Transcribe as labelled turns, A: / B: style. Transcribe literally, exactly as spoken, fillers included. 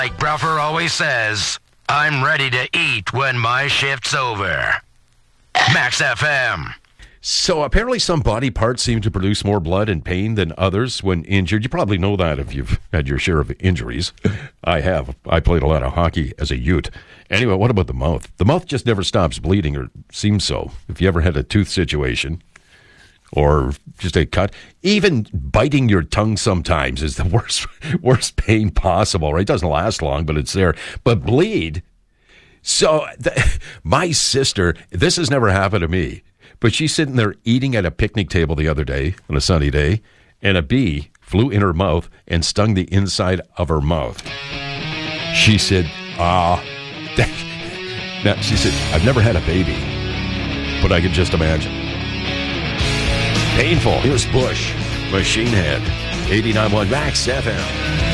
A: Like Bruffer always says, I'm ready to eat when my shift's over. Max F M.
B: So apparently some body parts seem to produce more blood and pain than others when injured. You probably know that if you've had your share of injuries. I have. I played a lot of hockey as a youth. Anyway, what about the mouth? The mouth just never stops bleeding, or seems so. If you ever had a tooth situation or just a cut, even biting your tongue sometimes is the worst, worst pain possible, right? It doesn't last long, but it's there. But bleed. So the, my sister, this has never happened to me. But she's sitting there eating at a picnic table the other day, on a sunny day, and a bee flew in her mouth and stung the inside of her mouth. She said, ah. Now, she said, I've never had a baby, but I can just imagine. Painful. Here's Bush, Machine Head, eighty-nine point one Max F M.